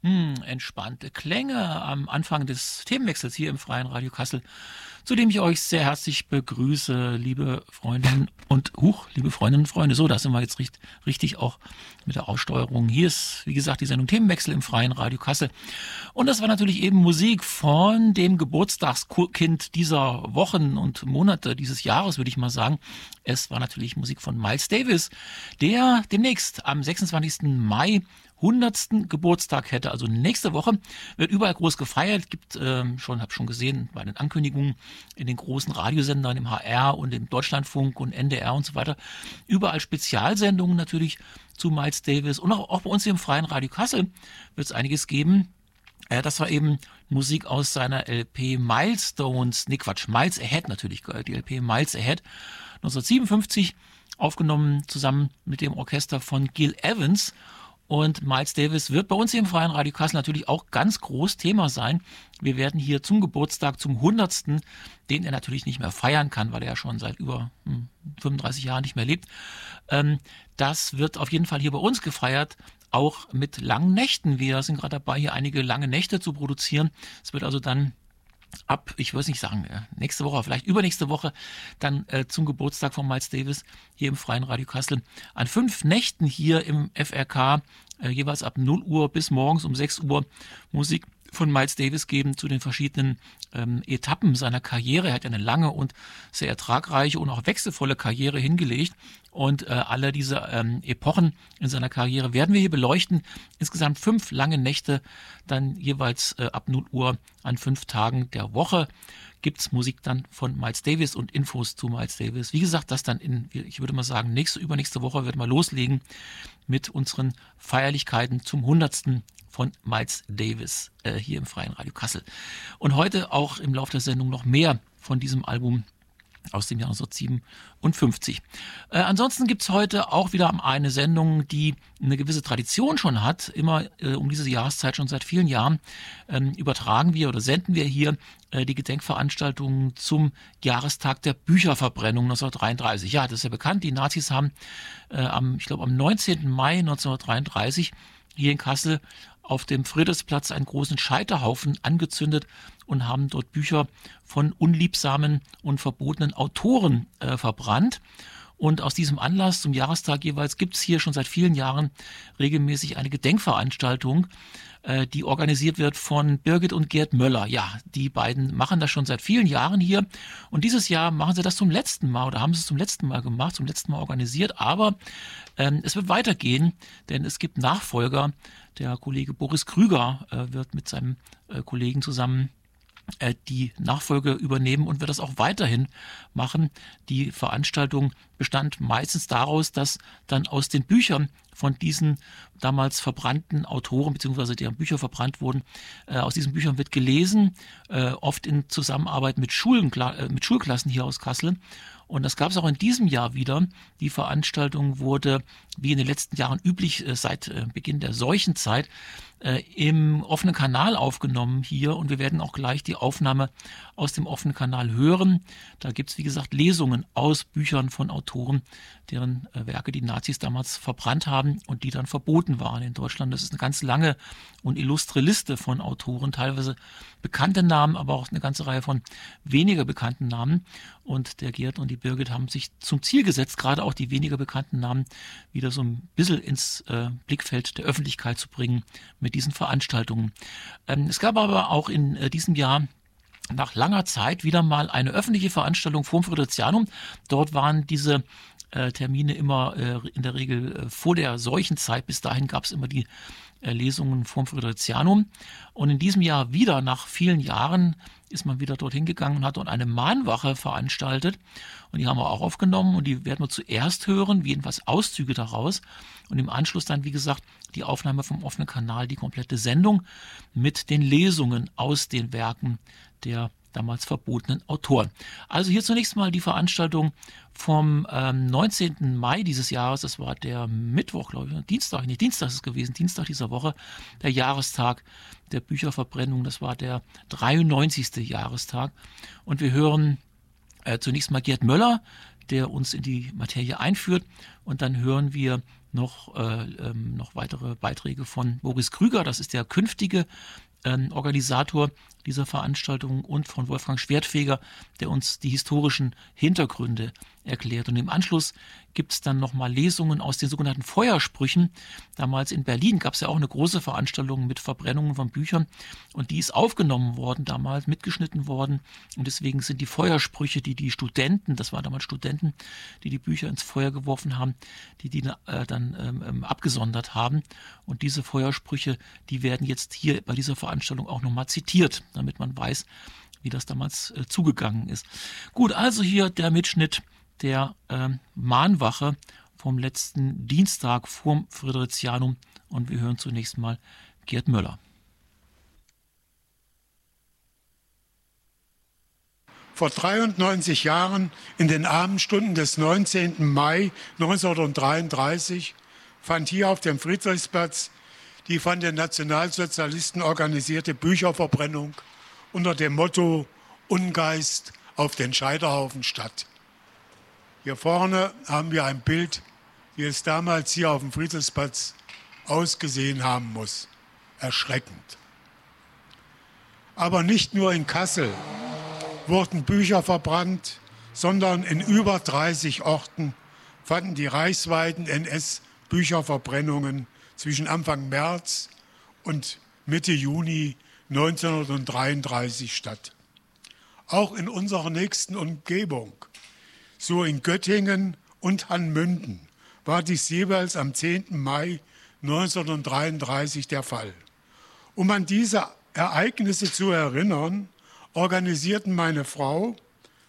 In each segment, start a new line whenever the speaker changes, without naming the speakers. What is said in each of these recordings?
Entspannte Klänge am Anfang des Themenwechsels hier im Freien Radio Kassel, zu dem ich euch sehr herzlich begrüße, liebe Freundinnen und Freunde. So, da sind wir jetzt richtig auch mit der Aussteuerung. Hier ist, wie gesagt, die Sendung Themenwechsel im Freien Radio Kassel. Und das war natürlich eben Musik von dem Geburtstagskind dieser Wochen und Monate dieses Jahres, würde ich mal sagen. Es war natürlich Musik von Miles Davis, der demnächst am 26. Mai 100. Geburtstag hätte. Also nächste Woche wird überall groß gefeiert. Gibt habe schon gesehen bei den Ankündigungen in den großen Radiosendern, im HR und im Deutschlandfunk und NDR und so weiter. Überall Spezialsendungen natürlich zu Miles Davis. Und auch bei uns hier im Freien Radio Kassel wird es einiges geben. Das war eben Musik aus seiner LP Milestones, Miles Ahead natürlich, die LP Miles Ahead, 1957 aufgenommen zusammen mit dem Orchester von Gil Evans. Und Miles Davis wird bei uns hier im Freien Radio Kassel natürlich auch ganz groß Thema sein. Wir werden hier zum Geburtstag, zum 100., den er natürlich nicht mehr feiern kann, weil er ja schon seit über 35 Jahren nicht mehr lebt. Das wird auf jeden Fall hier bei uns gefeiert, auch mit langen Nächten. Wir sind gerade dabei, hier einige lange Nächte zu produzieren. Es wird also dann ab, ich würde es nicht sagen, nächste Woche, vielleicht übernächste Woche, dann zum Geburtstag von Miles Davis hier im Freien Radio Kassel an 5 Nächten hier im FRK, jeweils ab 0 Uhr bis morgens um 6 Uhr Musik von Miles Davis geben zu den verschiedenen Etappen seiner Karriere. Er hat ja eine lange und sehr ertragreiche und auch wechselvolle Karriere hingelegt. Und alle diese Epochen in seiner Karriere werden wir hier beleuchten. Insgesamt 5 lange Nächte, dann jeweils ab 0 Uhr an 5 Tagen der Woche gibt's Musik dann von Miles Davis und Infos zu Miles Davis. Wie gesagt, das dann ich würde mal sagen, übernächste Woche wird mal loslegen mit unseren Feierlichkeiten zum 100. von Miles Davis hier im Freien Radio Kassel. Und heute auch im Laufe der Sendung noch mehr von diesem Album aus dem Jahr 1957. Ansonsten gibt's heute auch wieder eine Sendung, die eine gewisse Tradition schon hat. Immer um diese Jahreszeit, schon seit vielen Jahren, übertragen wir oder senden wir hier die Gedenkveranstaltung zum Jahrestag der Bücherverbrennung 1933. Ja, das ist ja bekannt. Die Nazis haben am 19. Mai 1933 hier in Kassel auf dem Friedrichsplatz einen großen Scheiterhaufen angezündet und haben dort Bücher von unliebsamen und verbotenen Autoren verbrannt. Und aus diesem Anlass zum Jahrestag jeweils gibt es hier schon seit vielen Jahren regelmäßig eine Gedenkveranstaltung, die organisiert wird von Birgit und Gerd Möller. Ja, die beiden machen das schon seit vielen Jahren hier. Und dieses Jahr machen sie das zum letzten Mal oder haben sie es zum letzten Mal gemacht, zum letzten Mal organisiert. Aber es wird weitergehen, denn es gibt Nachfolger. Der Kollege Boris Krüger wird mit seinem Kollegen zusammen die Nachfolge übernehmen und wird das auch weiterhin machen. Die Veranstaltung bestand meistens daraus, dass dann aus den Büchern von diesen damals verbrannten Autoren, beziehungsweise deren Bücher verbrannt wurden, aus diesen Büchern wird gelesen, oft in Zusammenarbeit mit Schulklassen hier aus Kassel. Und das gab es auch in diesem Jahr wieder. Die Veranstaltung wurde, wie in den letzten Jahren üblich, seit Beginn der Seuchenzeit, im offenen Kanal aufgenommen hier. Und wir werden auch gleich die Aufnahme aus dem offenen Kanal hören. Da gibt es, wie gesagt, Lesungen aus Büchern von Autoren, deren Werke die Nazis damals verbrannt haben und die dann verboten waren in Deutschland. Das ist eine ganz lange und illustre Liste von Autoren, teilweise bekannte Namen, aber auch eine ganze Reihe von weniger bekannten Namen. Und der Gerd und die Birgit haben sich zum Ziel gesetzt, gerade auch die weniger bekannten Namen wieder so ein bisschen ins Blickfeld der Öffentlichkeit zu bringen mit diesen Veranstaltungen. Es gab aber auch in diesem Jahr nach langer Zeit wieder mal eine öffentliche Veranstaltung vorm Fridericianum. Dort waren diese Termine immer in der Regel vor der Seuchenzeit. Bis dahin gab es immer die Lesungen vorm Fridericianum. Und in diesem Jahr wieder, nach vielen Jahren, ist man wieder dorthin gegangen und hat dort eine Mahnwache veranstaltet. Und die haben wir auch aufgenommen und die werden wir zuerst hören, jedenfalls Auszüge daraus. Und im Anschluss dann, wie gesagt, die Aufnahme vom offenen Kanal, die komplette Sendung mit den Lesungen aus den Werken der damals verbotenen Autoren. Also hier zunächst mal die Veranstaltung vom 19. Mai dieses Jahres, das war der Mittwoch, glaube ich, Dienstag ist es gewesen, Dienstag dieser Woche, der Jahrestag der Bücherverbrennung, das war der 93. Jahrestag. Und wir hören zunächst mal Gerd Möller, der uns in die Materie einführt, und dann hören wir noch weitere Beiträge von Boris Krüger, das ist der künftige Organisator dieser Veranstaltung, und von Wolfgang Schwertfeger, der uns die historischen Hintergründe erklärt. Und im Anschluss gibt es dann nochmal Lesungen aus den sogenannten Feuersprüchen. Damals in Berlin gab es ja auch eine große Veranstaltung mit Verbrennungen von Büchern, und die ist aufgenommen worden, damals mitgeschnitten worden, und deswegen sind die Feuersprüche, die die Studenten, das waren damals Studenten, die Bücher ins Feuer geworfen haben, die dann abgesondert haben, und diese Feuersprüche, die werden jetzt hier bei dieser Veranstaltung auch nochmal zitiert, damit man weiß, wie das damals zugegangen ist. Gut, also hier der Mitschnitt der Mahnwache vom letzten Dienstag vorm Fridericianum, und wir hören zunächst mal Gerd Möller.
Vor 93 Jahren, in den Abendstunden des 19. Mai 1933, fand hier auf dem Friedrichsplatz die von den Nationalsozialisten organisierte Bücherverbrennung unter dem Motto Ungeist auf den Scheiterhaufen statt. Hier vorne haben wir ein Bild, wie es damals hier auf dem Friedrichsplatz ausgesehen haben muss. Erschreckend. Aber nicht nur in Kassel wurden Bücher verbrannt, sondern in über 30 Orten fanden die reichsweiten NS-Bücherverbrennungen zwischen Anfang März und Mitte Juni 1933 statt. Auch in unserer nächsten Umgebung, so in Göttingen und Hanmünden, war dies jeweils am 10. Mai 1933 der Fall. Um an diese Ereignisse zu erinnern, organisierten meine Frau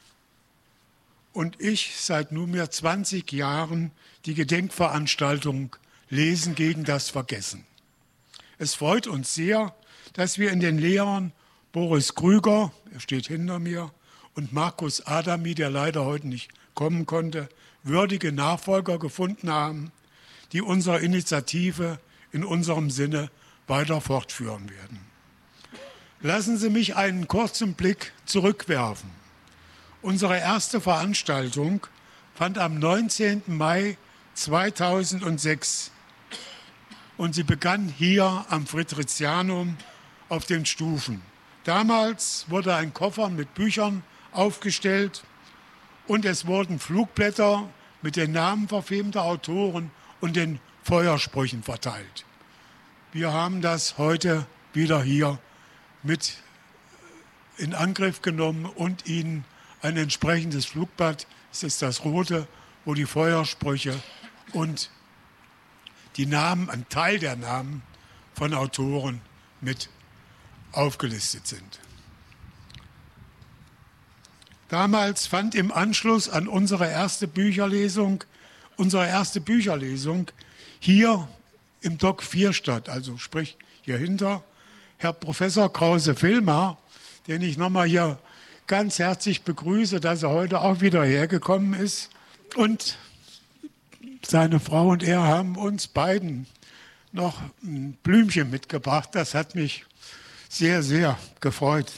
und ich seit nunmehr 20 Jahren die Gedenkveranstaltung Lesen gegen das Vergessen. Es freut uns sehr, dass wir in den Lehrern Boris Krüger, er steht hinter mir, und Markus Adami, der leider heute nicht kommen konnte, würdige Nachfolger gefunden haben, die unsere Initiative in unserem Sinne weiter fortführen werden. Lassen Sie mich einen kurzen Blick zurückwerfen. Unsere erste Veranstaltung fand am 19. Mai 2006 und sie begann hier am Fridericianum auf den Stufen. Damals wurde ein Koffer mit Büchern aufgestellt und es wurden Flugblätter mit den Namen verfemter Autoren und den Feuersprüchen verteilt. Wir haben das heute wieder hier mit in Angriff genommen und Ihnen ein entsprechendes Flugblatt, es ist das rote, wo die Feuersprüche und die Namen, ein Teil der Namen von Autoren mit aufgelistet sind. Damals fand im Anschluss an unsere erste Bücherlesung hier im Dock 4 statt, also sprich hier hinter, Herr Professor Krause-Vilmar, den ich nochmal hier ganz herzlich begrüße, dass er heute auch wieder hergekommen ist. Und seine Frau und er haben uns beiden noch ein Blümchen mitgebracht. Das hat mich sehr, sehr gefreut.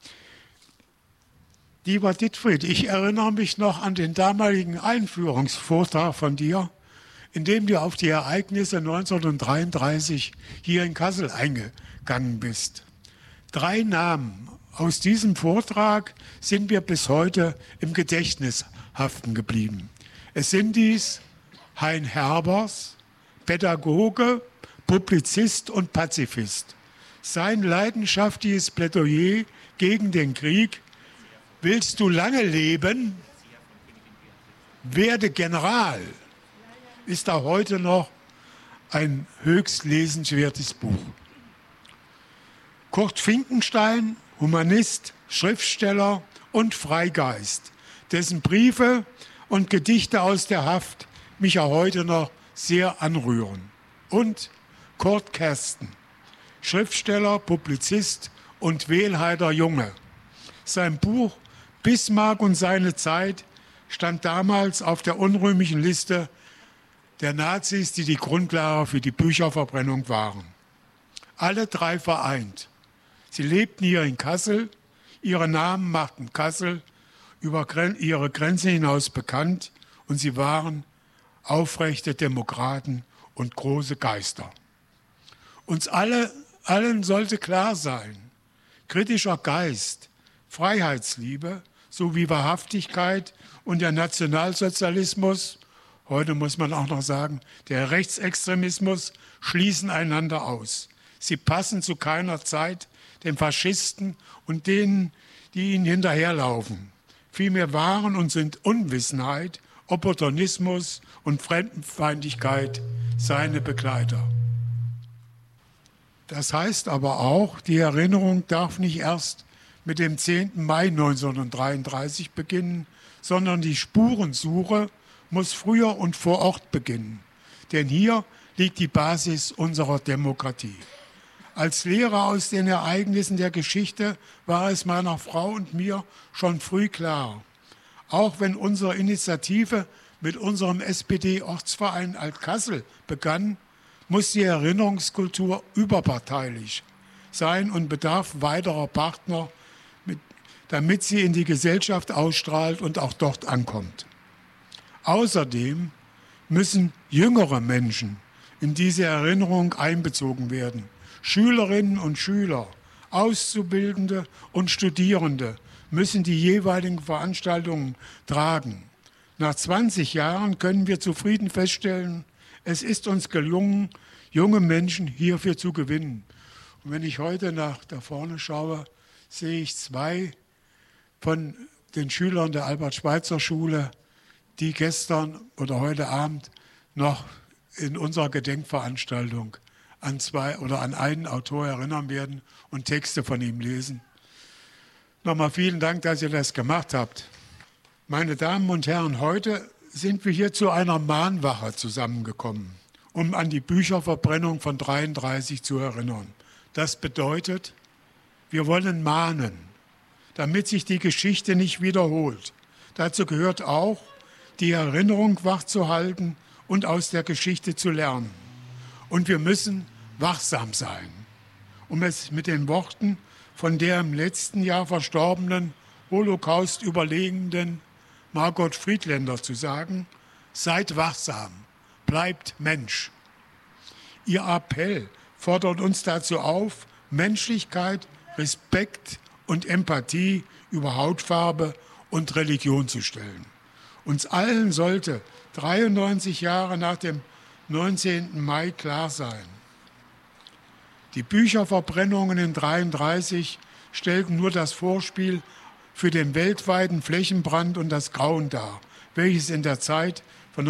Lieber Dietfried, ich erinnere mich noch an den damaligen Einführungsvortrag von dir, in dem du auf die Ereignisse 1933 hier in Kassel eingegangen bist. 3 Namen aus diesem Vortrag sind mir bis heute im Gedächtnis haften geblieben. Es sind dies Hein Herbers, Pädagoge, Publizist und Pazifist. Sein leidenschaftliches Plädoyer gegen den Krieg: Willst du lange leben? Werde General, ist auch heute noch ein höchst lesenswertes Buch. Kurt Finkenstein, Humanist, Schriftsteller und Freigeist, dessen Briefe und Gedichte aus der Haft mich auch heute noch sehr anrühren. Und Kurt Kersten, Schriftsteller, Publizist und wählheiter Junge. Sein Buch Bismarck und seine Zeit stand damals auf der unrühmlichen Liste der Nazis, die die Grundlage für die Bücherverbrennung waren. Alle 3 vereint. Sie lebten hier in Kassel, ihre Namen machten Kassel über ihre Grenzen hinaus bekannt und sie waren aufrechte Demokraten und große Geister. Uns allen sollte klar sein, kritischer Geist, Freiheitsliebe sowie Wahrhaftigkeit und der Nationalsozialismus, heute muss man auch noch sagen, der Rechtsextremismus, schließen einander aus. Sie passen zu keiner Zeit den Faschisten und denen, die ihnen hinterherlaufen. Vielmehr waren und sind Unwissenheit, Opportunismus und Fremdenfeindlichkeit seine Begleiter. Das heißt aber auch, die Erinnerung darf nicht erst mit dem 10. Mai 1933 beginnen, sondern die Spurensuche muss früher und vor Ort beginnen. Denn hier liegt die Basis unserer Demokratie. Als Lehrer aus den Ereignissen der Geschichte war es meiner Frau und mir schon früh klar, auch wenn unsere Initiative mit unserem SPD-Ortsverein Altkassel begann, muss die Erinnerungskultur überparteilich sein und bedarf weiterer Partner, damit sie in die Gesellschaft ausstrahlt und auch dort ankommt. Außerdem müssen jüngere Menschen in diese Erinnerung einbezogen werden. Schülerinnen und Schüler, Auszubildende und Studierende müssen die jeweiligen Veranstaltungen tragen. Nach 20 Jahren können wir zufrieden feststellen, es ist uns gelungen, junge Menschen hierfür zu gewinnen. Und wenn ich heute nach da vorne schaue, sehe ich 2 von den Schülern der Albert-Schweitzer-Schule, die gestern oder heute Abend noch in unserer Gedenkveranstaltung an einen Autor erinnern werden und Texte von ihm lesen. Nochmal vielen Dank, dass ihr das gemacht habt. Meine Damen und Herren, heute sind wir hier zu einer Mahnwache zusammengekommen, um an die Bücherverbrennung von 1933 zu erinnern. Das bedeutet, wir wollen mahnen, damit sich die Geschichte nicht wiederholt. Dazu gehört auch, die Erinnerung wachzuhalten und aus der Geschichte zu lernen. Und wir müssen wachsam sein, um es mit den Worten von der im letzten Jahr verstorbenen Holocaust-Überlebenden Margot Friedländer zu sagen: Seid wachsam, bleibt Mensch. Ihr Appell fordert uns dazu auf, Menschlichkeit, Respekt und Empathie über Hautfarbe und Religion zu stellen. Uns allen sollte 93 Jahre nach dem 19. Mai klar sein: Die Bücherverbrennungen in 1933 stellten nur das Vorspiel für den weltweiten Flächenbrand und das Grauen dar, welches in der Zeit von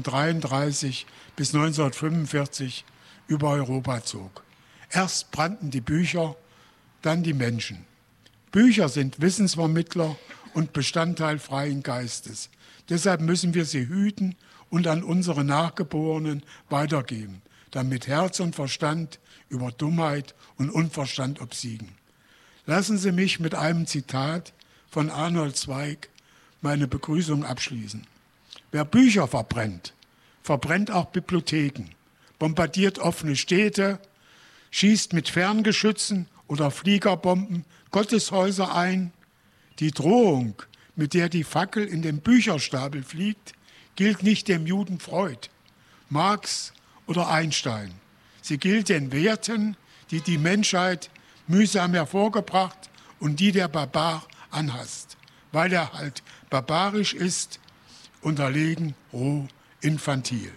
1933 bis 1945 über Europa zog. Erst brannten die Bücher, dann die Menschen. Bücher sind Wissensvermittler und Bestandteil freien Geistes. Deshalb müssen wir sie hüten und an unsere Nachgeborenen weitergeben, damit Herz und Verstand über Dummheit und Unverstand obsiegen. Lassen Sie mich mit einem Zitat von Arnold Zweig meine Begrüßung abschließen. Wer Bücher verbrennt, verbrennt auch Bibliotheken, bombardiert offene Städte, schießt mit Ferngeschützen oder Fliegerbomben Gotteshäuser ein. Die Drohung, mit der die Fackel in den Bücherstapel fliegt, gilt nicht dem Juden Freud, Marx oder Einstein. Sie gilt den Werten, die die Menschheit mühsam hervorgebracht und die der Barbar anhasst, weil er halt barbarisch ist, unterlegen, roh, infantil.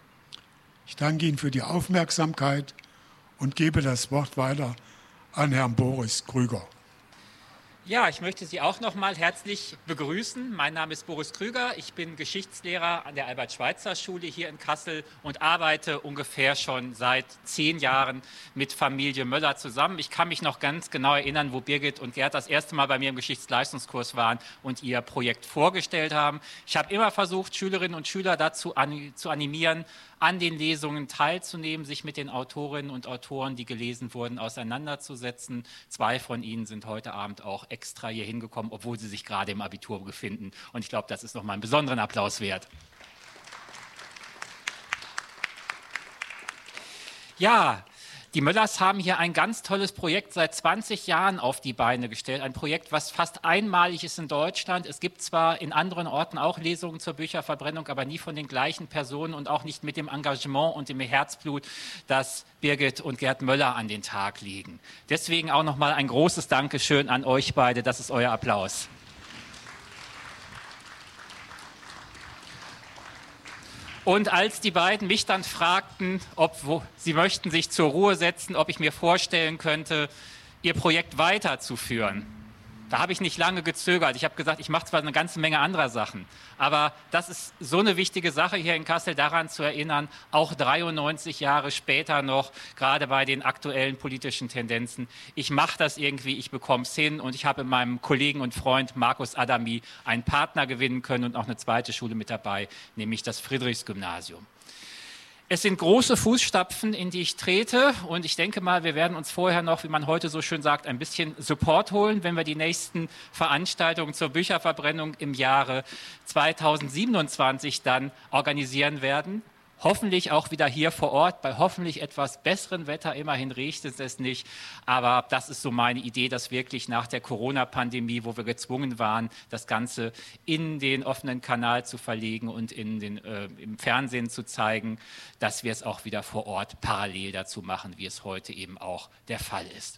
Ich danke Ihnen für die Aufmerksamkeit und gebe das Wort weiter an Herrn Boris Krüger.
Ja, ich möchte Sie auch noch mal herzlich begrüßen. Mein Name ist Boris Krüger. Ich bin Geschichtslehrer an der Albert-Schweitzer-Schule hier in Kassel und arbeite ungefähr schon seit 10 Jahren mit Familie Möller zusammen. Ich kann mich noch ganz genau erinnern, wo Birgit und Gerd das erste Mal bei mir im Geschichtsleistungskurs waren und ihr Projekt vorgestellt haben. Ich habe immer versucht, Schülerinnen und Schüler dazu zu animieren, an den Lesungen teilzunehmen, sich mit den Autorinnen und Autoren, die gelesen wurden, auseinanderzusetzen. 2 von ihnen sind heute Abend auch extra hier hingekommen, obwohl sie sich gerade im Abitur befinden. Und ich glaube, das ist nochmal einen besonderen Applaus wert. Ja, Die Möllers haben hier ein ganz tolles Projekt seit 20 Jahren auf die Beine gestellt. Ein Projekt, was fast einmalig ist in Deutschland. Es gibt zwar in anderen Orten auch Lesungen zur Bücherverbrennung, aber nie von den gleichen Personen und auch nicht mit dem Engagement und dem Herzblut, das Birgit und Gerd Möller an den Tag legen. Deswegen auch nochmal ein großes Dankeschön an euch beide. Das ist euer Applaus. Und als die beiden mich dann fragten, sie möchten sich zur Ruhe setzen, ob ich mir vorstellen könnte, ihr Projekt weiterzuführen, da habe ich nicht lange gezögert. Ich habe gesagt, ich mache zwar eine ganze Menge anderer Sachen, aber das ist so eine wichtige Sache hier in Kassel, daran zu erinnern, auch 93 Jahre später noch, gerade bei den aktuellen politischen Tendenzen. Ich mache das irgendwie, ich bekomme es hin und ich habe in meinem Kollegen und Freund Markus Adami einen Partner gewinnen können und auch eine zweite Schule mit dabei, nämlich das Friedrichsgymnasium. Es sind große Fußstapfen, in die ich trete und ich denke mal, wir werden uns vorher noch, wie man heute so schön sagt, ein bisschen Support holen, wenn wir die nächsten Veranstaltungen zur Bücherverbrennung im Jahre 2027 dann organisieren werden. Hoffentlich auch wieder hier vor Ort, bei hoffentlich etwas besserem Wetter. Immerhin riecht es nicht. Aber das ist so meine Idee, dass wirklich nach der Corona-Pandemie, wo wir gezwungen waren, das Ganze in den offenen Kanal zu verlegen und im Fernsehen zu zeigen, dass wir es auch wieder vor Ort parallel dazu machen, wie es heute eben auch der Fall ist.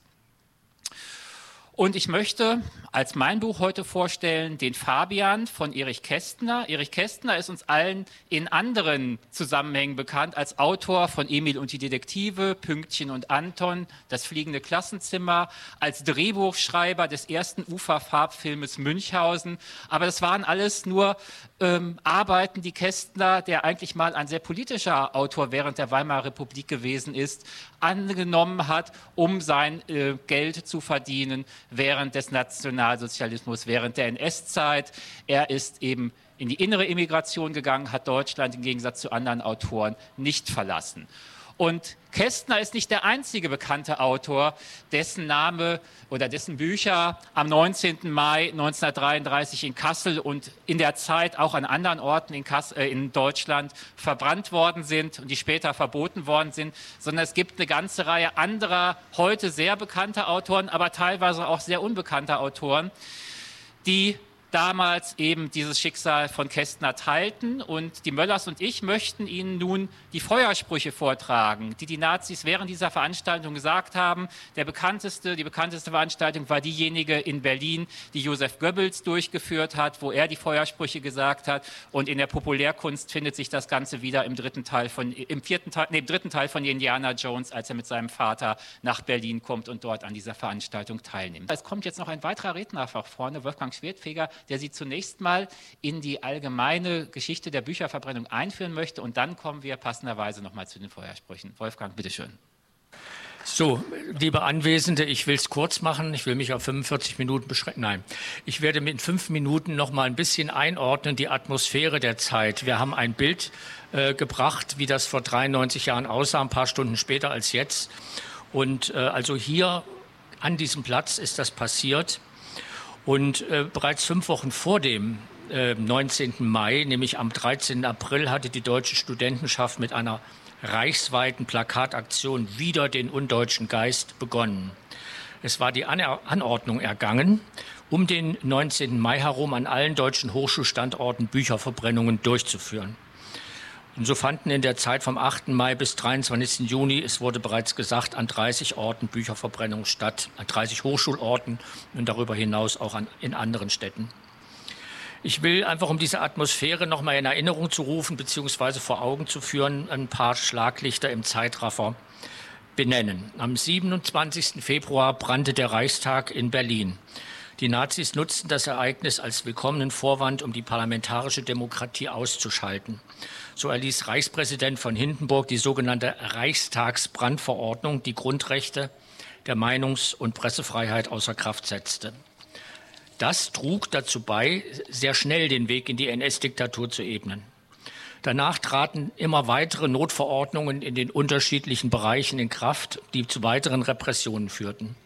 Und ich möchte als mein Buch heute vorstellen, den Fabian von Erich Kästner. Erich Kästner ist uns allen in anderen Zusammenhängen bekannt als Autor von Emil und die Detektive, Pünktchen und Anton, Das fliegende Klassenzimmer, als Drehbuchschreiber des ersten Ufer-Farbfilmes Münchhausen. Aber das waren alles nur Arbeiten, die Kästner, der eigentlich mal ein sehr politischer Autor während der Weimarer Republik gewesen ist, angenommen hat, um sein Geld zu verdienen während des Nationalsozialismus, während der NS-Zeit. Er ist eben in die innere Immigration gegangen, hat Deutschland im Gegensatz zu anderen Autoren nicht verlassen. Und Kästner ist nicht der einzige bekannte Autor, dessen Name oder dessen Bücher am 19. Mai 1933 in Kassel und in der Zeit auch an anderen Orten in Deutschland verbrannt worden sind und die später verboten worden sind, sondern es gibt eine ganze Reihe anderer, heute sehr bekannter Autoren, aber teilweise auch sehr unbekannter Autoren, die damals eben dieses Schicksal von Kästner teilten. Und die Möllers und ich möchten Ihnen nun die Feuersprüche vortragen, die die Nazis während dieser Veranstaltung gesagt haben. Die bekannteste Veranstaltung war diejenige in Berlin, die Joseph Goebbels durchgeführt hat, wo er die Feuersprüche gesagt hat. Und in der Populärkunst findet sich das Ganze wieder im dritten Teil von Indiana Jones, als er mit seinem Vater nach Berlin kommt und dort an dieser Veranstaltung teilnimmt. Es kommt jetzt noch ein weiterer Redner nach vorne, Wolfgang Schwertfeger, der Sie zunächst mal in die allgemeine Geschichte der Bücherverbrennung einführen möchte. Und dann kommen wir passenderweise nochmal zu den Feuersprüchen. Wolfgang, bitteschön.
So, liebe Anwesende, ich will es kurz machen. Ich will mich auf 45 Minuten beschränken. Nein, ich werde in 5 Minuten noch mal ein bisschen einordnen, die Atmosphäre der Zeit. Wir haben ein Bild gebracht, wie das vor 93 Jahren aussah, ein paar Stunden später als jetzt. Und also hier an diesem Platz ist das passiert. Und bereits 5 Wochen vor dem 19. Mai, nämlich am 13. April, hatte die deutsche Studentenschaft mit einer reichsweiten Plakataktion wider den undeutschen Geist begonnen. Es war die Anordnung ergangen, um den 19. Mai herum an allen deutschen Hochschulstandorten Bücherverbrennungen durchzuführen. Und so fanden in der Zeit vom 8. Mai bis 23. Juni, es wurde bereits gesagt, an 30 Orten Bücherverbrennungen statt, an 30 Hochschulorten und darüber hinaus auch in anderen Städten. Ich will einfach, um diese Atmosphäre noch mal in Erinnerung zu rufen bzw. vor Augen zu führen, ein paar Schlaglichter im Zeitraffer benennen. Am 27. Februar brannte der Reichstag in Berlin. Die Nazis nutzten das Ereignis als willkommenen Vorwand, um die parlamentarische Demokratie auszuschalten. So erließ Reichspräsident von Hindenburg die sogenannte Reichstagsbrandverordnung, die Grundrechte der Meinungs- und Pressefreiheit außer Kraft setzte. Das trug dazu bei, sehr schnell den Weg in die NS-Diktatur zu ebnen. Danach traten immer weitere Notverordnungen in den unterschiedlichen Bereichen in Kraft, die zu weiteren Repressionen führten.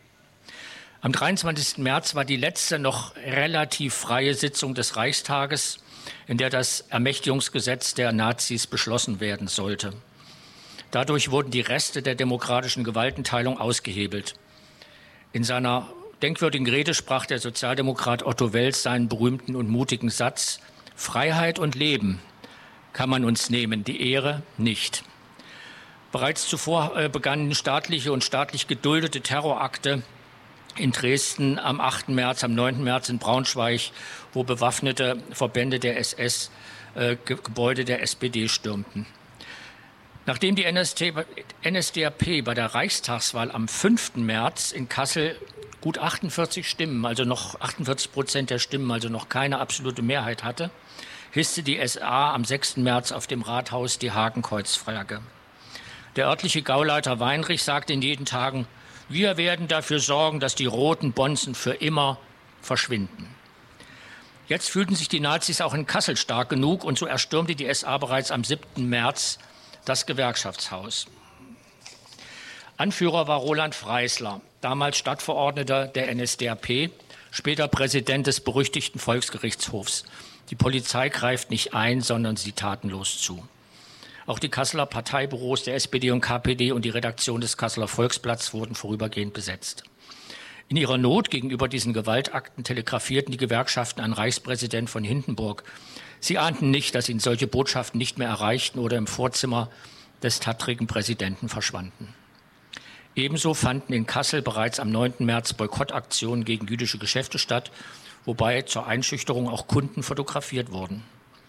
Am 23. März war die letzte noch relativ freie Sitzung des Reichstages, in der das Ermächtigungsgesetz der Nazis beschlossen werden sollte. Dadurch wurden die Reste der demokratischen Gewaltenteilung ausgehebelt. In seiner denkwürdigen Rede sprach der Sozialdemokrat Otto Wels seinen berühmten und mutigen Satz: Freiheit und Leben kann man uns nehmen, die Ehre nicht. Bereits zuvor begannen staatliche und staatlich geduldete Terrorakte in Dresden am 8. März, am 9. März in Braunschweig, wo bewaffnete Verbände der SS Gebäude der SPD stürmten. Nachdem die NSDAP bei der Reichstagswahl am 5. März in Kassel gut 48 Stimmen, also noch 48% der Stimmen, also noch keine absolute Mehrheit hatte, hisste die SA am 6. März auf dem Rathaus die Hakenkreuzflagge. Der örtliche Gauleiter Weinrich sagte in jenen Tagen: Wir werden dafür sorgen, dass die roten Bonzen für immer verschwinden. Jetzt fühlten sich die Nazis auch in Kassel stark genug und so erstürmte die SA bereits am 7. März das Gewerkschaftshaus. Anführer war Roland Freisler, damals Stadtverordneter der NSDAP, später Präsident des berüchtigten Volksgerichtshofs. Die Polizei greift nicht ein, sondern sieht tatenlos zu. Auch die Kasseler Parteibüros der SPD und KPD und die Redaktion des Kasseler Volksblatts wurden vorübergehend besetzt. In ihrer Not gegenüber diesen Gewaltakten telegrafierten die Gewerkschaften an Reichspräsident von Hindenburg. Sie ahnten nicht, dass ihn solche Botschaften nicht mehr erreichten oder im Vorzimmer des tattrigen Präsidenten verschwanden. Ebenso fanden in Kassel bereits am 9. März Boykottaktionen gegen jüdische Geschäfte statt, wobei zur Einschüchterung auch Kunden fotografiert wurden.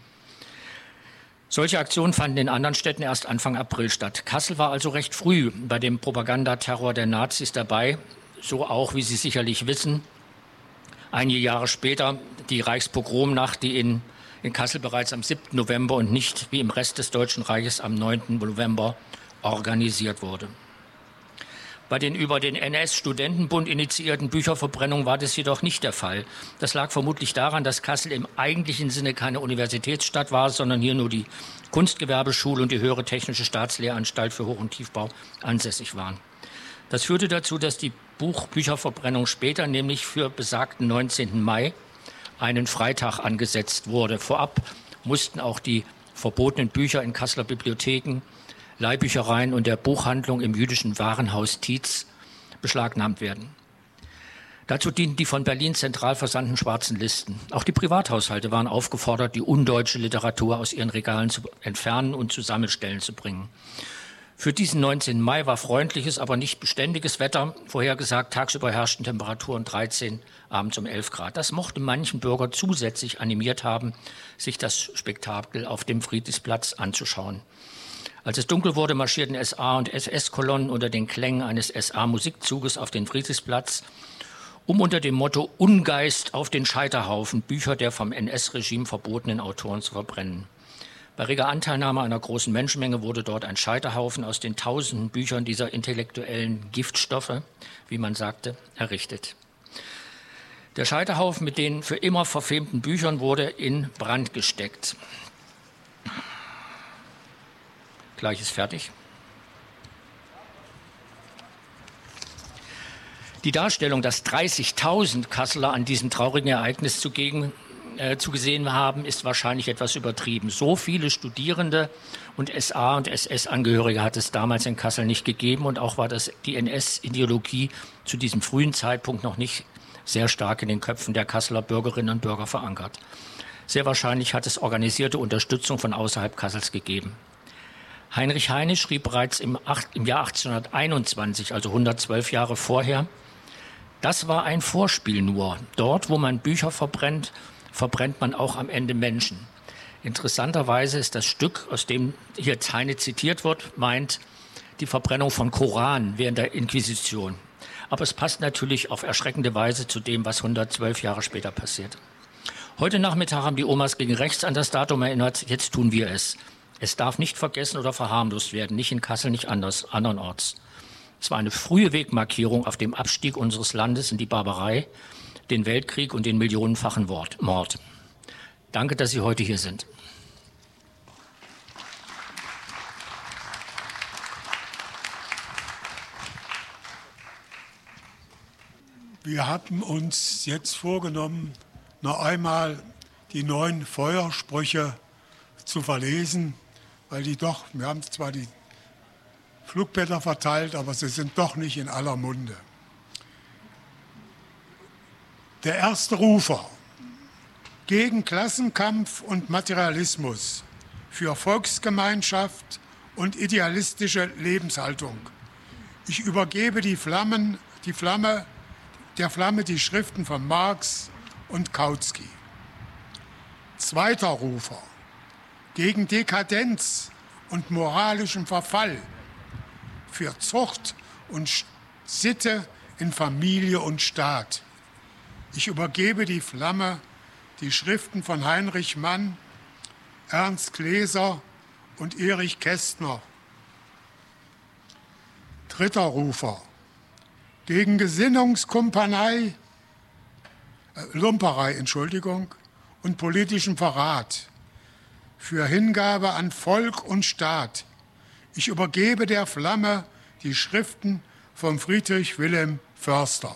Solche Aktionen fanden in anderen Städten erst Anfang April statt. Kassel war also recht früh bei dem Propagandaterror der Nazis dabei, so auch, wie Sie sicherlich wissen, einige Jahre später die Reichspogromnacht, die in Kassel bereits am 7. November und nicht wie im Rest des Deutschen Reiches am 9. November organisiert wurde. Bei den über den NS-Studentenbund initiierten Bücherverbrennungen war das jedoch nicht der Fall. Das lag vermutlich daran, dass Kassel im eigentlichen Sinne keine Universitätsstadt war, sondern hier nur die Kunstgewerbeschule und die Höhere Technische Staatslehranstalt für Hoch- und Tiefbau ansässig waren. Das führte dazu, dass die Bücherverbrennung später, nämlich für besagten 19. Mai, einen Freitag angesetzt wurde. Vorab mussten auch die verbotenen Bücher in Kasseler Bibliotheken, Leihbüchereien und der Buchhandlung im jüdischen Warenhaus Tietz beschlagnahmt werden. Dazu dienten die von Berlin zentral versandten schwarzen Listen. Auch die Privathaushalte waren aufgefordert, die undeutsche Literatur aus ihren Regalen zu entfernen und zu Sammelstellen zu bringen. Für diesen 19. Mai war freundliches, aber nicht beständiges Wetter vorhergesagt. Tagsüber herrschten Temperaturen 13, abends um 11 Grad. Das mochte manchen Bürger zusätzlich animiert haben, sich das Spektakel auf dem Friedrichsplatz anzuschauen. Als es dunkel wurde, marschierten SA- und SS-Kolonnen unter den Klängen eines SA-Musikzuges auf den Friedrichsplatz, um unter dem Motto Ungeist auf den Scheiterhaufen Bücher der vom NS-Regime verbotenen Autoren zu verbrennen. Bei reger Anteilnahme einer großen Menschenmenge wurde dort ein Scheiterhaufen aus den tausenden Büchern dieser intellektuellen Giftstoffe, wie man sagte, errichtet. Der Scheiterhaufen mit den für immer verfemten Büchern wurde in Brand gesteckt. Gleich ist fertig. Die Darstellung, dass 30.000 Kasseler an diesem traurigen Ereignis zugesehen haben, ist wahrscheinlich etwas übertrieben. So viele Studierende und SA- und SS-Angehörige hat es damals in Kassel nicht gegeben und auch war die NS-Ideologie zu diesem frühen Zeitpunkt noch nicht sehr stark in den Köpfen der Kasseler Bürgerinnen und Bürger verankert. Sehr wahrscheinlich hat es organisierte Unterstützung von außerhalb Kassels gegeben. Heinrich Heine schrieb bereits im Jahr 1821, also 112 Jahre vorher: Das war ein Vorspiel nur. Dort, wo man Bücher verbrennt, verbrennt man auch am Ende Menschen. Interessanterweise ist das Stück, aus dem hier Heine zitiert wird, meint die Verbrennung von Koran während der Inquisition. Aber es passt natürlich auf erschreckende Weise zu dem, was 112 Jahre später passiert. Heute Nachmittag haben die Omas gegen rechts an das Datum erinnert. Jetzt tun wir es. Es darf nicht vergessen oder verharmlost werden, nicht in Kassel, nicht andernorts. Es war eine frühe Wegmarkierung auf dem Abstieg unseres Landes in die Barbarei, den Weltkrieg und den millionenfachen Mord. Danke, dass Sie heute hier sind.
Wir haben uns jetzt vorgenommen, noch einmal die 9 Feuersprüche zu verlesen, weil wir haben zwar die Flugblätter verteilt, aber sie sind doch nicht in aller Munde. Der erste Rufer: gegen Klassenkampf und Materialismus, für Volksgemeinschaft und idealistische Lebenshaltung. Ich übergebe der Flamme die Schriften von Marx und Kautsky. Zweiter Rufer: gegen Dekadenz und moralischen Verfall, für Zucht und Sitte in Familie und Staat. Ich übergebe die Flamme die Schriften von Heinrich Mann, Ernst Gläser und Erich Kästner. Dritter Rufer: gegen Gesinnungskumpanei, Lumperei und politischen Verrat, für Hingabe an Volk und Staat. Ich übergebe der Flamme die Schriften von Friedrich Wilhelm Förster.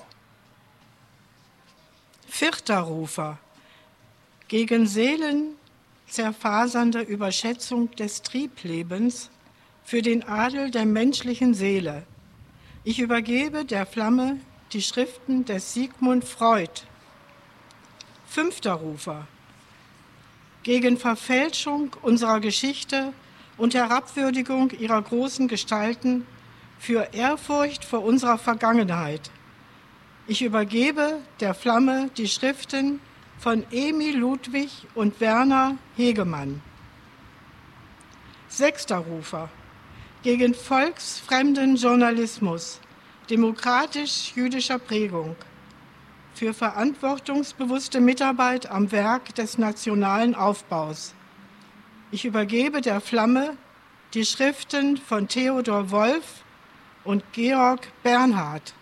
Vierter Rufer: gegen seelenzerfasernde Überschätzung des Trieblebens, für den Adel der menschlichen Seele. Ich übergebe der Flamme die Schriften des Sigmund Freud. Fünfter Rufer: gegen Verfälschung unserer Geschichte und Herabwürdigung ihrer großen Gestalten, für Ehrfurcht vor unserer Vergangenheit. Ich übergebe der Flamme die Schriften von Emil Ludwig und Werner Hegemann. Sechster Rufer: gegen volksfremden Journalismus demokratisch-jüdischer Prägung, für verantwortungsbewusste Mitarbeit am Werk des nationalen Aufbaus. Ich übergebe der Flamme die Schriften von Theodor Wolff und Georg Bernhard.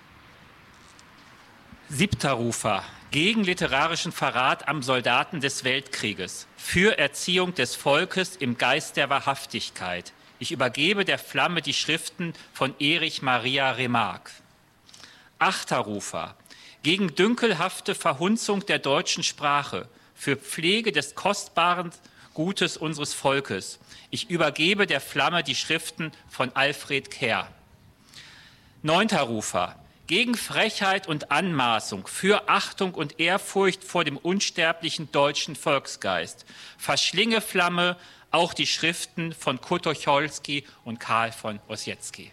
Siebter Rufer: gegen literarischen Verrat am Soldaten des Weltkrieges, für Erziehung des Volkes im Geist der Wahrhaftigkeit. Ich übergebe der Flamme die Schriften von Erich Maria Remarque. Achter Rufer: gegen dünkelhafte Verhunzung der deutschen Sprache, für Pflege des kostbaren Gutes unseres Volkes. Ich übergebe der Flamme die Schriften von Alfred Kerr. Neunter Rufer: gegen Frechheit und Anmaßung, für Achtung und Ehrfurcht vor dem unsterblichen deutschen Volksgeist. Verschlinge Flamme auch die Schriften von Kurt Tucholsky und Karl von Ossietzky.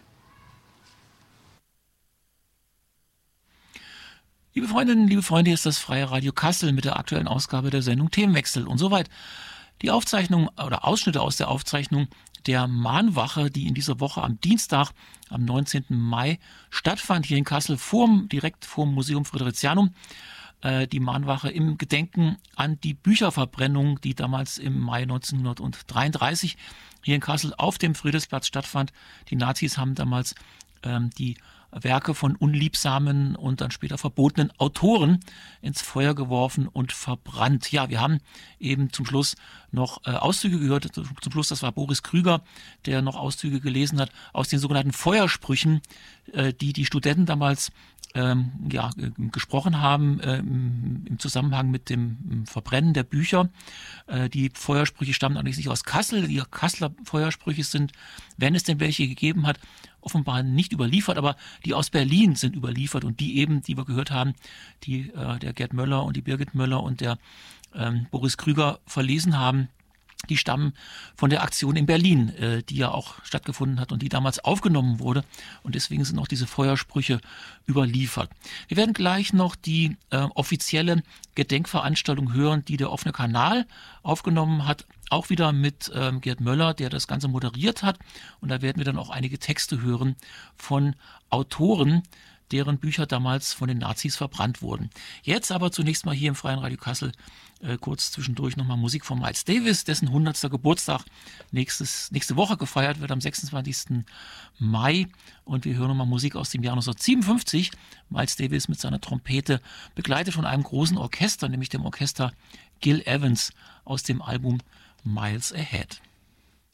Liebe Freundinnen, liebe Freunde, hier ist das Freie Radio Kassel mit der aktuellen Ausgabe der Sendung Themenwechsel. Und soweit die Aufzeichnung oder Ausschnitte aus der Aufzeichnung der Mahnwache, die in dieser Woche am Dienstag, am 19. Mai stattfand, hier in Kassel, direkt vor dem Museum Fridericianum. Die Mahnwache im Gedenken an die Bücherverbrennung, die damals im Mai 1933 hier in Kassel auf dem Friedrichsplatz stattfand. Die Nazis haben damals die Werke von unliebsamen und dann später verbotenen Autoren ins Feuer geworfen und verbrannt. Ja, wir haben eben zum Schluss noch Auszüge gehört. Zum Schluss, das war Boris Krüger, der noch Auszüge gelesen hat aus den sogenannten Feuersprüchen, die Studenten damals gesprochen haben im Zusammenhang mit dem Verbrennen der Bücher. Die Feuersprüche stammen allerdings nicht aus Kassel. Die Kasseler Feuersprüche sind, wenn es denn welche gegeben hat, offenbar nicht überliefert, aber die aus Berlin sind überliefert und die eben, die wir gehört haben, die der Gerd Möller und die Birgit Möller und der Boris Krüger verlesen haben, die stammen von der Aktion in Berlin, die ja auch stattgefunden hat und die damals aufgenommen wurde. Und deswegen sind auch diese Feuersprüche überliefert. Wir werden gleich noch die offizielle Gedenkveranstaltung hören, die der offene Kanal aufgenommen hat. Auch wieder mit Gerd Möller, der das Ganze moderiert hat. Und da werden wir dann auch einige Texte hören von Autoren, deren Bücher damals von den Nazis verbrannt wurden. Jetzt aber zunächst mal hier im Freien Radio Kassel kurz zwischendurch nochmal Musik von Miles Davis, dessen 100. Geburtstag nächste Woche gefeiert wird, am 26. Mai. Und wir hören nochmal Musik aus dem Jahr 1957. Miles Davis mit seiner Trompete, begleitet von einem großen Orchester, nämlich dem Orchester Gil Evans aus dem Album Miles Ahead.